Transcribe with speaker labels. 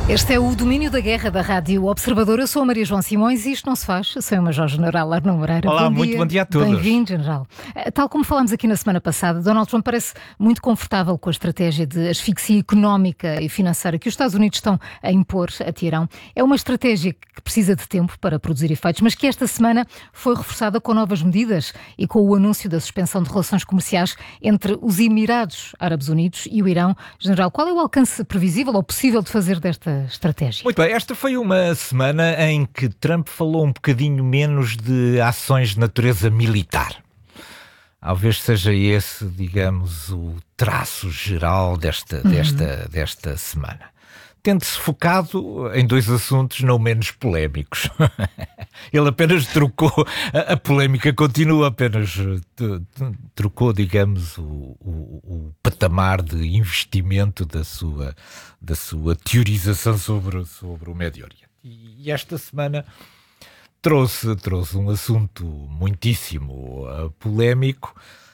Speaker 1: Este é o Domínio da Guerra da Rádio Observador. Eu sou a Maria João Simões e isto não se faz sem o Major-General Arno Moreira.
Speaker 2: Olá, muito bom dia a todos.
Speaker 1: Bem-vindo, General. Tal como falámos aqui na semana passada, Donald Trump parece muito confortável com a estratégia de asfixia económica e financeira que os Estados Unidos estão a impor a Teherão. É uma estratégia que precisa de tempo para produzir efeitos, mas que esta semana foi reforçada com novas medidas e com o anúncio da suspensão de relações comerciais entre os Emirados Árabes Unidos e o Irão. General, qual é o alcance previsível ou possível de fazer desta estratégia?
Speaker 2: Muito bem, esta foi uma semana em que Trump falou um bocadinho menos de ações de natureza militar. Talvez seja esse, digamos, o traço geral desta semana. Tendo-se focado em dois assuntos não menos polémicos. Ele apenas trocou, a polémica continua, apenas trocou, digamos, o patamar de investimento da sua teorização sobre o Médio Oriente. E esta semana trouxe um assunto muitíssimo polémico,